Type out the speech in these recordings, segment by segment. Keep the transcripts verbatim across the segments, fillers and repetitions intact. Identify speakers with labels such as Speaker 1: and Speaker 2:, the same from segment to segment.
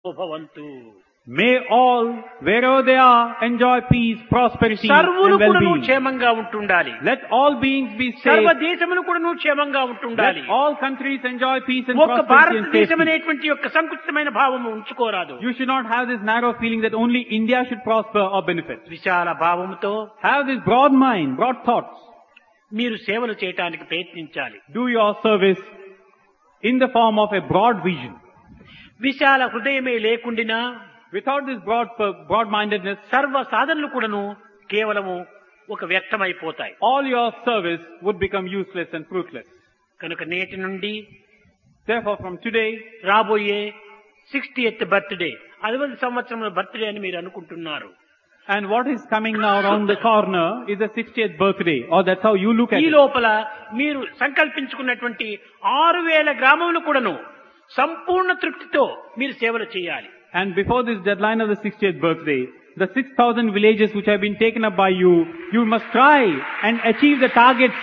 Speaker 1: భవంతు.
Speaker 2: May all, wherever they are, enjoy peace, prosperity
Speaker 1: సర్వులు
Speaker 2: and
Speaker 1: కూడాను
Speaker 2: well-being.
Speaker 1: క్షేమంగా ఉంటుండాలి.
Speaker 2: Let all beings be
Speaker 1: సర్వ
Speaker 2: safe.
Speaker 1: దేశములు కూడాను క్షేమంగా ఉంటుండాలి.
Speaker 2: Let all countries enjoy peace and
Speaker 1: ఒక్క
Speaker 2: prosperity and
Speaker 1: భారతదేశం
Speaker 2: safety.
Speaker 1: అనేటువంటి యొక్క సంకుచితమైన భావము ఉంచుకోరాదు.
Speaker 2: You should not have this narrow feeling that only India should prosper or benefit.
Speaker 1: Vishala భావముతో
Speaker 2: Have this broad mind, broad thoughts.
Speaker 1: మీరు సేవలు చేయటానికి ప్రయత్నించాలి.
Speaker 2: Do your service in the form of a broad vision.
Speaker 1: విశాల హృదయమే లేకుండినా
Speaker 2: Without this broad, broad-mindedness,
Speaker 1: సర్వ సాధనలు కూడాను కేవలము ఒక వ్యక్తమైపోతాయి.
Speaker 2: all your service would become useless and fruitless.
Speaker 1: కనుక నేటి నుండి
Speaker 2: Therefore, from today,
Speaker 1: రాబోయే సిక్స్టీయత్ బర్త్డే అరవై సంవత్సరముల బర్త్డే అని మీరు అనుకుంటున్నారు.
Speaker 2: and what is coming now around the corner is the sixtieth birthday, or that's how you look at
Speaker 1: ఈ
Speaker 2: it.
Speaker 1: లోపల మీరు సంకల్పించుకున్నటువంటి ఆరు వేల గ్రామములు కూడాను సంపూర్ణ తృప్తితో మీరు సేవలు చేయాలి.
Speaker 2: And before this deadline of the sixtieth birthday, the six thousand villages which have been taken up by you, you must try and achieve the targets.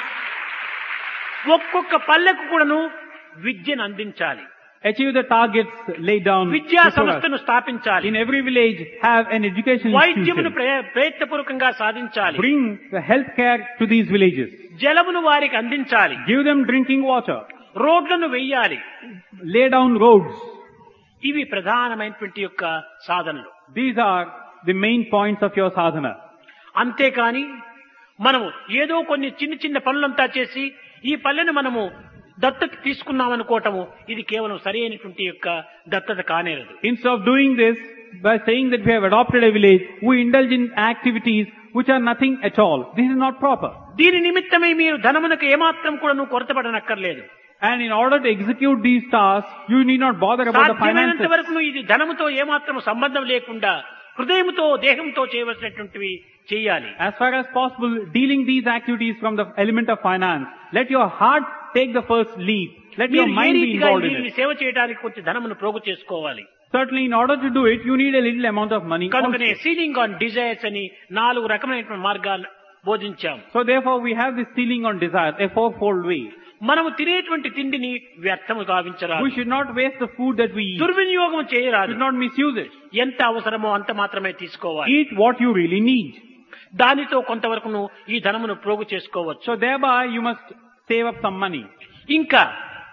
Speaker 1: ఒక్కొక్క పల్లెకు కూడాను విద్యను అందించాలి.
Speaker 2: Achieve the targets laid down
Speaker 1: విద్యా
Speaker 2: before us.
Speaker 1: సంస్థను స్థాపించాలి.
Speaker 2: In every village, have an education
Speaker 1: వైద్యమును
Speaker 2: institution.
Speaker 1: ప్రయ- ప్రయత్నపూర్వకంగా సాధించాలి.
Speaker 2: Bring the health care to these villages.
Speaker 1: జలమును వారికి అందించాలి.
Speaker 2: Give them drinking water.
Speaker 1: రోడ్లను వెయ్యాలి.
Speaker 2: Lay down roads.
Speaker 1: ఇవి ప్రధానమైనటువంటి యొక్క సాధనలు.
Speaker 2: These are the main points of your sadhana.
Speaker 1: అంతేకాని మనము ఏదో కొన్ని చిన్న చిన్న పనులంతా చేసి ఈ పల్లెను మనము దత్తత తీసుకున్నామనుకోవటము ఇది కేవలం సరి అయినటువంటి యొక్క దత్తత కానేరదు.
Speaker 2: Instead of doing this, by saying that we have adopted a village, we indulge in activities which are nothing at all. This is not proper.
Speaker 1: దీని నిమిత్తమై మీరు ధనమునకు ఏమాత్రం కూడా నువ్వు కొరతపడనక్కర్లేదు.
Speaker 2: And in order to execute these tasks, you need not bother about the
Speaker 1: సాధ్యమైనంత
Speaker 2: finances.
Speaker 1: వరకు నువ్వు ఇది ధనముతో ఏమాత్రం సంబంధం లేకుండా హృదయముతో దేహంతో చేయవలసినటువంటివి చేయాలి.
Speaker 2: As far as possible, dealing these activities from the element of finance. Let your heart take the first leap. Let your
Speaker 1: మీరు ఏ
Speaker 2: mind be
Speaker 1: రీతిగా
Speaker 2: involved in
Speaker 1: దీనిని
Speaker 2: it.
Speaker 1: సేవ చేయడానికి కొంచెం ధనమును ప్రోగు చేసుకోవాలి.
Speaker 2: Certainly, in order to do it, you need a little amount of money
Speaker 1: కనుకనే
Speaker 2: also.
Speaker 1: సీలింగ్ ఆన్ డిజైర్స్ అని నాలుగు రకమైనటువంటి మార్గాలు బోధించాం.
Speaker 2: So therefore, we have this ceiling on desire, a fourfold way.
Speaker 1: మనము తినేటువంటి తిండిని వ్యర్థము గావించరాదు.
Speaker 2: We should not waste the food that we eat.
Speaker 1: దుర్వినియోగం
Speaker 2: We
Speaker 1: చేయరాదు.
Speaker 2: should not misuse it.
Speaker 1: ఎంత అవసరమో అంత మాత్రమే తీసుకోవాలి.
Speaker 2: Eat what you really need.
Speaker 1: దానితో కొంతవరకు ఈ ధనమును ప్రోగు చేసుకోవచ్చు.
Speaker 2: So thereby, you must save up some money.
Speaker 1: ఇంకా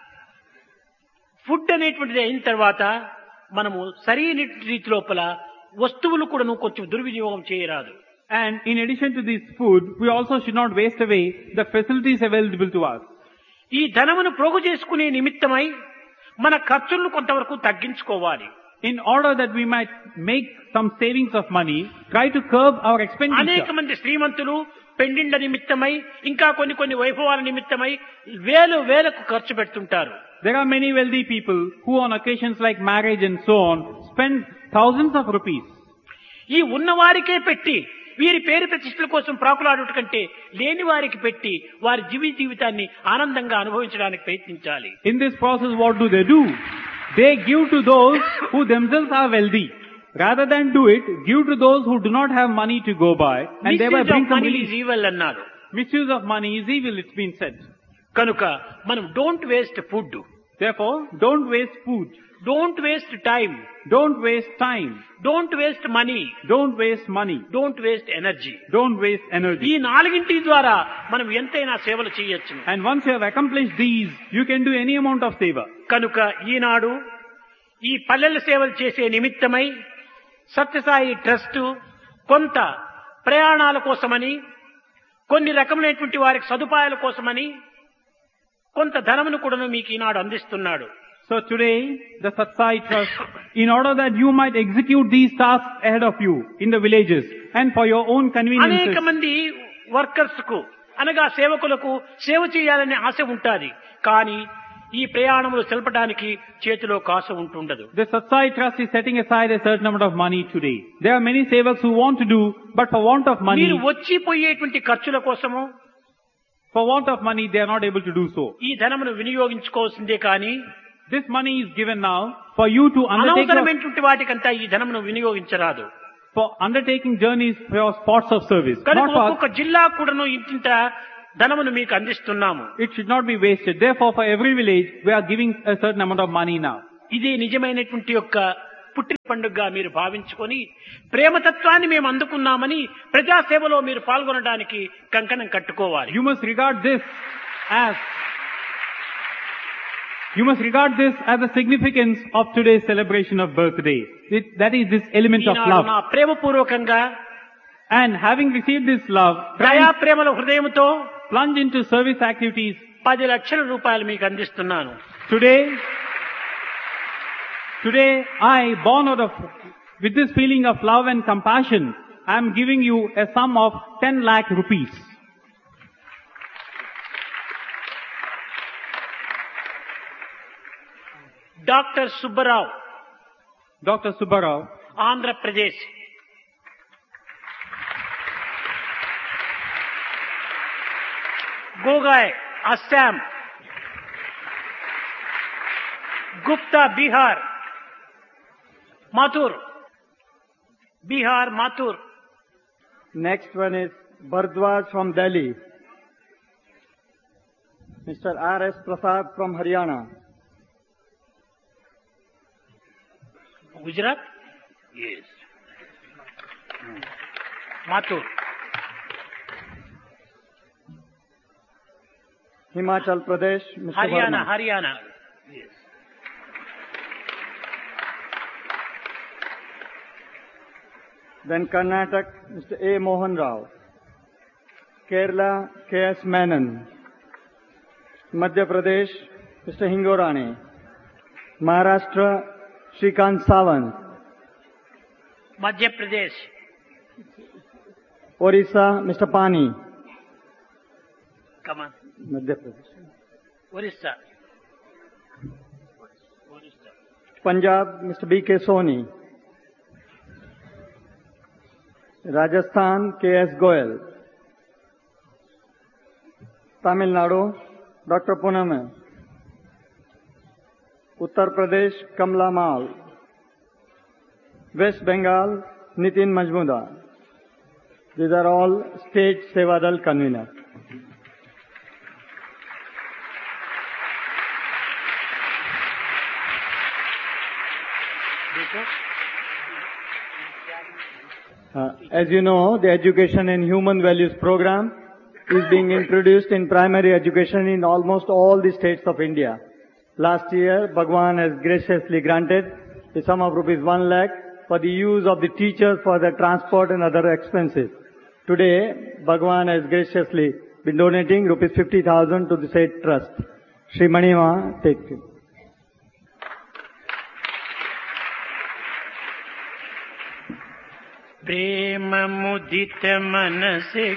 Speaker 1: ఫుడ్ అనేటువంటిది అయిన తర్వాత మనము సరైన రీతి లోపల వస్తువులు కూడా కొంచెం దుర్వినియోగం చేయరాదు.
Speaker 2: And in addition to this food, we also should not waste away the facilities available to us.
Speaker 1: ఈ ధనమును ప్రోగు చేసుకునే నిమిత్తమై మన ఖర్చులను కొంతవరకు తగ్గించుకోవాలి.
Speaker 2: In order that we might make some savings of money, try to curb our
Speaker 1: అనేక
Speaker 2: expenditure.
Speaker 1: మంది శ్రీమంతులు పెండిండ్ల నిమిత్తమై ఇంకా కొన్ని కొన్ని వైభవాల నిమిత్తమై వేలు వేలకు ఖర్చు పెడుతుంటారు.
Speaker 2: There are many wealthy people who on occasions like marriage and so on spend thousands of rupees.
Speaker 1: ఈ ఉన్నవారికే పెట్టి వీరి పేరు ప్రతిష్టల కోసం ప్రాకులాడుట కంటే లేని వారికి పెట్టి వారి జీవిత జీవితాన్ని ఆనందంగా అనుభవించడానికి ప్రయత్నించాలి.
Speaker 2: In this process, what do they do? They give to those who themselves are wealthy. Rather than do it, give to those who do not have money to go by, and thereby
Speaker 1: Misuse
Speaker 2: bring
Speaker 1: of
Speaker 2: some
Speaker 1: money
Speaker 2: relief.
Speaker 1: is evil అన్నారు.
Speaker 2: Misuse of money is evil, it's been said.
Speaker 1: కనుక మనం don't waste food,
Speaker 2: Therefore, don't waste food.
Speaker 1: Don't waste time,
Speaker 2: Don't waste time.
Speaker 1: Don't waste money,
Speaker 2: Don't waste money.
Speaker 1: Don't waste energy.
Speaker 2: Don't waste
Speaker 1: ఈ
Speaker 2: energy.
Speaker 1: నాలుగింటి ద్వారా మనం ఎంతైనా సేవలు చేయొచ్చు.
Speaker 2: And once you have accomplished these, you can do any amount of seva.
Speaker 1: కనుక ఈనాడు ఈ పల్లెల సేవలు చేసే నిమిత్తమై సత్యసాయి ట్రస్ట్ కొంత ప్రయాణాల కోసమని, కొన్ని రకమైనటువంటి వారికి సదుపాయాల కోసమని కొంత ధనమును కూడా మీకు ఈనాడు అందిస్తున్నాడు.
Speaker 2: So today, the Satsai Trust, in order that you might execute these tasks ahead of you in the villages and for your own conveniences,
Speaker 1: అనేక మంది వర్కర్స్ కు అనగా సేవకులకు సేవ చేయాలనే ఆశ ఉంటాది. కానీ ఈ ప్రయాణములు తెలపడానికి చేతిలో కాసు ఉంటుండదు.
Speaker 2: the Satsai Trust is setting aside a certain amount of money today. There are many sevaks who want to do, but for want of money,
Speaker 1: మీరు వచ్చిపోయేటువంటి ఖర్చుల కోసము
Speaker 2: for want of money, they are not able to do so.
Speaker 1: ఈ ధనమును వినియోగించుకోవాల్సిందే కానీ
Speaker 2: This money is given now for you to undertake your,
Speaker 1: అనవసరమైనటువంటి వాటికంతా ఈ ధనమును వినియోగించరాదు.
Speaker 2: for undertaking journeys for your spots of service.
Speaker 1: కనుక
Speaker 2: Not for,
Speaker 1: ఒక్కొక్క జిల్లా కూడాను ఇంటింట ధనమును మీకు అందిస్తున్నాము.
Speaker 2: it should not be wasted. Therefore, for every village, we are giving a certain amount of money now.
Speaker 1: ఇది నిజమైనటువంటి యొక్క పుట్టిన పండుగగా మీరు భావించుకొని ప్రేమతత్వాన్ని మేము అందుకున్నామని ప్రజాసేవలో మీరు పాల్గొనడానికి కంకణం కట్టుకోవాలి.
Speaker 2: You must regard this as You must regard this as the significance of today's celebration of birthday. It, that is this element of
Speaker 1: Eenadu
Speaker 2: love.
Speaker 1: నా ప్రేమపూర్వకంగా
Speaker 2: And having received this love,
Speaker 1: దయా ప్రేమల హృదయంతో
Speaker 2: plunge into service activities.
Speaker 1: పది లక్షల రూపాయలు మీకు అందిస్తున్నాను.
Speaker 2: Today, today I, born out of, with this feeling of love and compassion, I am giving you a sum of ten lakh rupees.
Speaker 1: Doctor Subbarao,
Speaker 2: Doctor Subbarao,
Speaker 1: Andhra Pradesh. Gogoi, Assam. Gupta, Bihar. Mathur, Bihar, Mathur.
Speaker 3: Next one is Bhardwaj from Delhi. Mister R S Prasad from Haryana.
Speaker 1: Gujarat. Yes. Mathur.
Speaker 3: Himachal Pradesh, Mister
Speaker 1: Haryana,
Speaker 3: Verma.
Speaker 1: Haryana.
Speaker 3: Then Karnataka, Mister A. Mohan Rao. Kerala, K S Menon. Madhya Pradesh, Mister Hingorani. Maharashtra, Shrikant Sawant.
Speaker 1: Madhya Pradesh.
Speaker 3: Orissa, Mister Pani.
Speaker 1: Come on.
Speaker 3: Madhya Pradesh.
Speaker 1: Orissa.
Speaker 3: Punjab, Mister B K Soni. Rajasthan, K S Goyal. Tamil Nadu, Doctor Punam. Uttar Pradesh, Kamla Mal. West Bengal, Nitin Majmudar. These are all state Sevadal conveners. Uh, as you know, the Education and Human Values program is being introduced in primary education in almost all the states of India. Last year, Bhagwan has graciously granted the sum of rupees one lakh for the use of the teachers for their transport and other expenses. Today, Bhagwan has graciously been donating rupees fifty thousand to the said trust. Shri Manima, take it.
Speaker 1: ప్రేమ ముదిత మనసే